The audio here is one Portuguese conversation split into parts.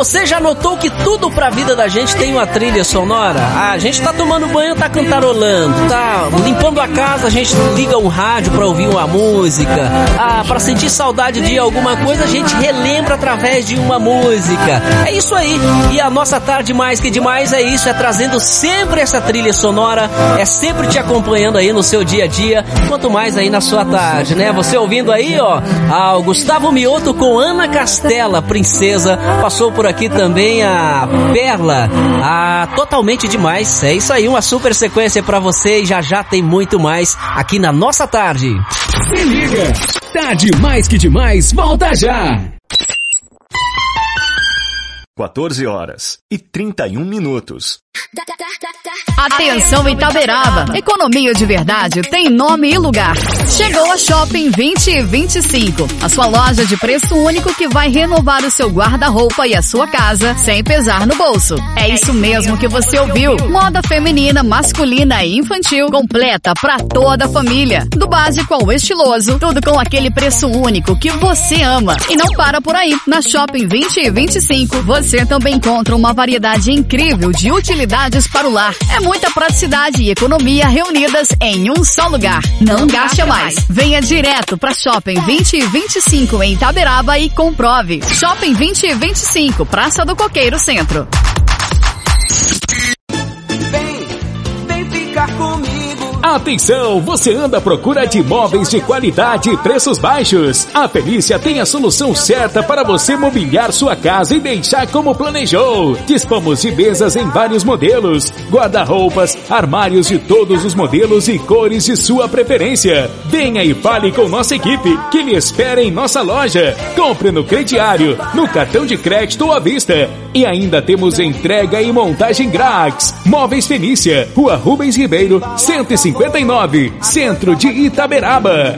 Você já notou que tudo pra vida da gente tem uma trilha sonora? A gente tá tomando banho, tá cantarolando, tá limpando a casa, a gente liga um rádio pra ouvir uma música. Pra sentir saudade de alguma coisa, a gente relembra através de uma música. É isso aí. E a nossa tarde mais que demais é isso, é trazendo sempre essa trilha sonora, é sempre te acompanhando aí no seu dia a dia, quanto mais aí na sua tarde, né? Você ouvindo aí, ó, o Gustavo Mioto com Ana Castela, Princesa. Passou por aqui também a Perla, Totalmente Demais. É isso aí, uma super sequência pra você e já já tem muito mais aqui na nossa tarde. Se liga, Tarde Mais Que Demais volta já. 14h31. Atenção Itaberaba, economia de verdade tem nome e lugar. Chegou a Shopping 2025, a sua loja de preço único que vai renovar o seu guarda-roupa e a sua casa sem pesar no bolso. É isso mesmo que você ouviu. Moda feminina, masculina e infantil, completa pra toda a família. Do básico ao estiloso, tudo com aquele preço único que você ama. E não para por aí. Na Shopping 2025, você também encontra uma variedade incrível de utilidades para o lar. É muita praticidade e economia reunidas em um só lugar. Não gaste mais. Venha direto para Shopping 2025 em Itaberaba e comprove. Shopping 2025, Praça do Coqueiro Centro. Vem ficar comigo. Atenção, você anda à procura de imóveis de qualidade e preços baixos? A Felícia tem a solução certa para você mobiliar sua casa e deixar como planejou. Dispomos de mesas em vários modelos, guarda-roupas, armários de todos os modelos e cores de sua preferência. Venha e fale com nossa equipe que lhe espera em nossa loja. Compre no crediário, no cartão de crédito ou à vista. E ainda temos entrega e montagem grátis. Móveis Felícia, Rua Rubens Ribeiro, 159, Centro de Itaberaba.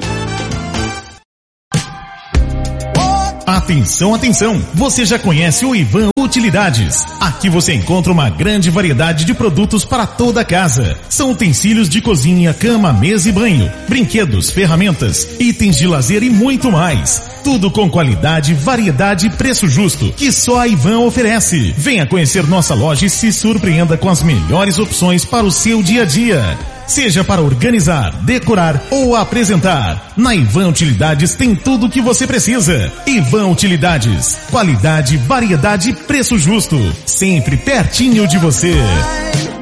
Atenção, atenção! Você já conhece o Ivan Utilidades. Aqui você encontra uma grande variedade de produtos para toda a casa. São utensílios de cozinha, cama, mesa e banho, brinquedos, ferramentas, itens de lazer e muito mais. Tudo com qualidade, variedade e preço justo, que só a Ivan oferece. Venha conhecer nossa loja e se surpreenda com as melhores opções para o seu dia a dia. Seja para organizar, decorar ou apresentar. Na Ivan Utilidades tem tudo o que você precisa. Ivan Utilidades. Qualidade, variedade e preço justo. Sempre pertinho de você.